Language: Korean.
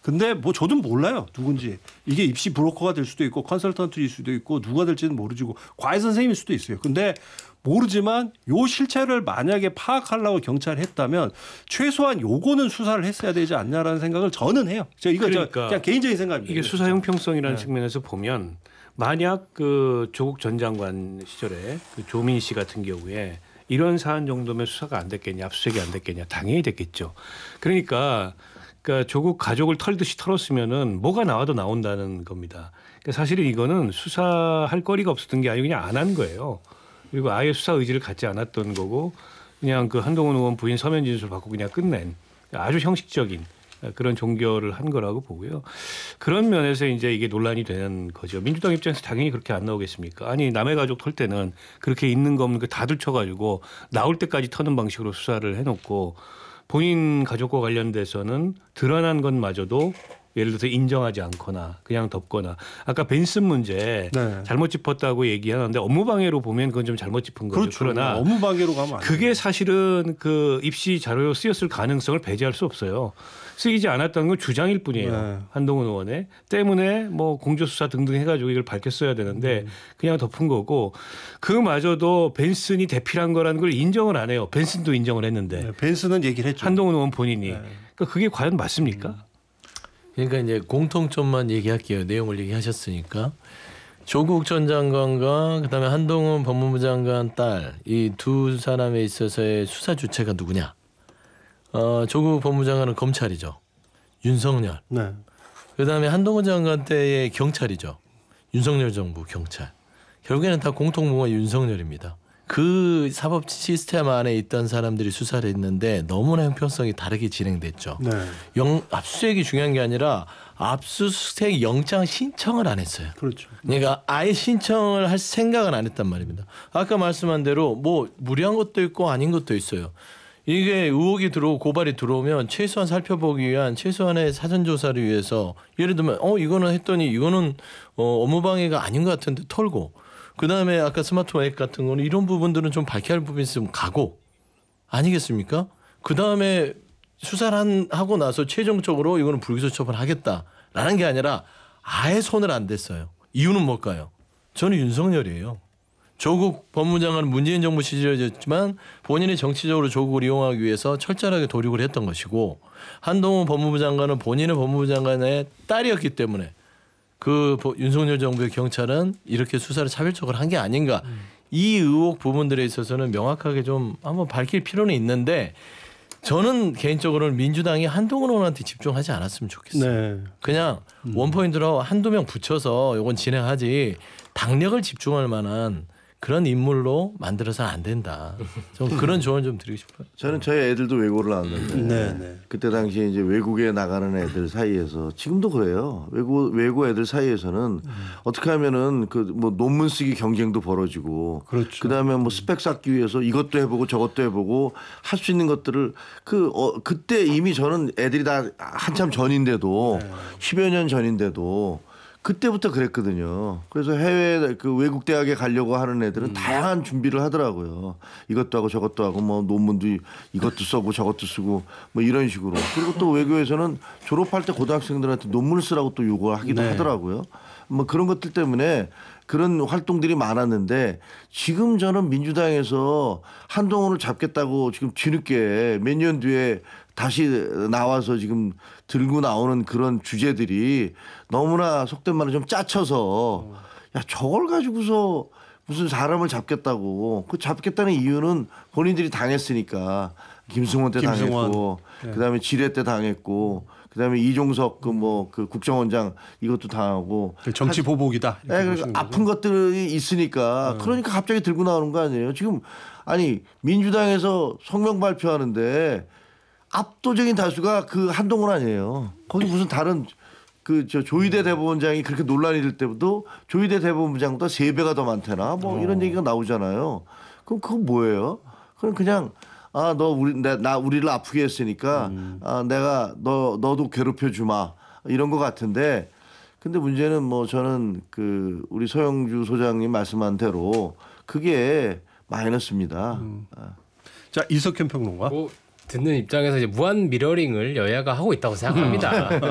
근데 뭐 저도 몰라요 누군지. 이게 입시 브로커가 될 수도 있고 컨설턴트일 수도 있고 누가 될지는 모르지고 과외 선생님일 수도 있어요. 근데 모르지만 요 실체를 만약에 파악하려고 경찰이 했다면 최소한 요거는 수사를 했어야 되지 않냐라는 생각을 저는 해요. 이거 그러니까 그냥 개인적인 생각입니다. 이게 수사 형평성이라는 네. 측면에서 보면 만약 그 조국 전 장관 시절에 그 조민 씨 같은 경우에 이런 사안 정도면 수사가 안 됐겠냐, 압수수색이 안 됐겠냐, 당연히 됐겠죠. 그러니까 조국 가족을 털듯이 털었으면은 뭐가 나와도 나온다는 겁니다. 그러니까 사실은 이거는 수사할 거리가 없었던 게 아니고 그냥 안 한 거예요. 그리고 아예 수사 의지를 갖지 않았던 거고 그냥 그 한동훈 의원 부인 서면 진술 받고 그냥 끝낸 아주 형식적인 그런 종결을 한 거라고 보고요. 그런 면에서 이제 이게 논란이 되는 거죠. 민주당 입장에서 당연히 그렇게 안 나오겠습니까? 아니 남의 가족 털 때는 그렇게 있는 거 없는 거 다 들춰가지고 나올 때까지 터는 방식으로 수사를 해놓고 본인 가족과 관련돼서는 드러난 것마저도 예를 들어서 인정하지 않거나 그냥 덮거나 아까 벤슨 문제 네. 잘못 짚었다고 얘기하는데 업무방해로 보면 그건 좀 잘못 짚은 거죠. 그렇죠. 그러나 업무방해로 가면 안 돼요. 그게 사실은 그 입시 자료로 쓰였을 가능성을 배제할 수 없어요. 쓰이지 않았다는 건 주장일 뿐이에요. 네. 한동훈 의원의 때문에 뭐 공조수사 등등 해가지고 이걸 밝혔어야 되는데 그냥 덮은 거고 그마저도 벤슨이 대필한 거라는 걸 인정을 안 해요. 벤슨도 인정을 했는데 네, 벤슨은 얘기를 했죠. 한동훈 의원 본인이 네. 그러니까 그게 과연 맞습니까? 그러니까 이제 공통점만 얘기할게요. 내용을 얘기하셨으니까 조국 전 장관과 그다음에 한동훈 법무부 장관 딸 이 두 사람에 있어서의 수사 주체가 누구냐? 조국 법무부 장관은 검찰이죠. 윤석열. 네. 그다음에 한동훈 장관 때의 경찰이죠. 윤석열 정부 경찰. 결국에는 다 공통모가 윤석열입니다. 그 사법 시스템 안에 있던 사람들이 수사를 했는데 너무나 형평성이 다르게 진행됐죠. 네. 압수수색이 중요한 게 아니라 압수수색 영장 신청을 안 했어요. 그렇죠. 그러니까 아예 신청을 할 생각은 안 했단 말입니다. 아까 말씀한 대로 뭐 무리한 것도 있고 아닌 것도 있어요. 이게 의혹이 들어오고 고발이 들어오면 최소한 살펴보기 위한 최소한의 사전조사를 위해서 예를 들면 이거는 했더니 이거는 업무방해가 아닌 것 같은데 털고 그다음에 아까 스마트폰 앱 같은 거는 이런 부분들은 좀 밝혀야 할 부분이 있으면 가고 아니겠습니까? 그다음에 수사를 하고 나서 최종적으로 이거는 불기소 처분하겠다라는 게 아니라 아예 손을 안 댔어요. 이유는 뭘까요? 저는 윤석열이에요. 조국 법무부 장관은 문재인 정부 시절이었지만 본인이 정치적으로 조국을 이용하기 위해서 철저하게 도륙을 했던 것이고 한동훈 법무부 장관은 본인의 법무부 장관의 딸이었기 때문에 그 윤석열 정부의 경찰은 이렇게 수사를 차별적으로 한 게 아닌가. 이 의혹 부분들에 있어서는 명확하게 좀 한번 밝힐 필요는 있는데 저는 개인적으로는 민주당이 한동훈 의원한테 집중하지 않았으면 좋겠어요. 네. 그냥 원포인트로 한두 명 붙여서 이건 진행하지 당력을 집중할 만한 그런 인물로 만들어서는 안 된다. 좀 그런 조언 좀 드리고 싶어요. 저는 저희 애들도 외고를 나왔는데 네. 그때 당시에 이제 외국에 나가는 애들 사이에서 지금도 그래요. 외고 애들 사이에서는 어떻게 하면은 그 뭐 논문 쓰기 경쟁도 벌어지고 그렇죠. 그다음에 뭐 스펙 쌓기 위해서 이것도 해보고 저것도 해보고 할 수 있는 것들을 그때 이미 저는 애들이 다 한참 전인데도 10여 년 전인데도 그때부터 그랬거든요. 그래서 해외 그 외국 대학에 가려고 하는 애들은 다양한 준비를 하더라고요. 이것도 하고 저것도 하고 뭐 논문도 이것도 써고 저것도 쓰고 뭐 이런 식으로. 그리고 또 외교에서는 졸업할 때 고등학생들한테 논문을 쓰라고 또 요구를 하기도 하더라고요. 뭐 그런 것들 때문에 그런 활동들이 많았는데 지금 저는 민주당에서 한동훈을 잡겠다고 지금 뒤늦게 몇 년 뒤에 다시 나와서 지금 들고 나오는 그런 주제들이 너무나 속된 말로 좀 짜쳐서 야 저걸 가지고서 무슨 사람을 잡겠다고 그 잡겠다는 이유는 본인들이 당했으니까 김승원 때 당했고 그다음에 지뢰 때 당했고 그다음에 이종석 그 국정원장 이것도 당하고 정치 보복이다. 그러니까 아픈 것들이 있으니까 그러니까 갑자기 들고 나오는 거 아니에요. 지금 아니 민주당에서 성명 발표하는데 압도적인 다수가 그 한동훈 아니에요. 거기 무슨 다른 조희대 대법원장이 그렇게 논란이 될 때도 조희대 대법원장보다 3배가 더 많대나 뭐 이런 얘기가 나오잖아요. 그럼 그건 뭐예요? 그럼 그냥 우리를 아프게 했으니까 내가 너도 괴롭혀 주마 이런 것 같은데 근데 문제는 뭐 저는 우리 서영주 소장님 말씀한 대로 그게 마이너스입니다. 자 이석현 평론가. 듣는 입장에서 이제 무한 미러링을 여야가 하고 있다고 생각합니다.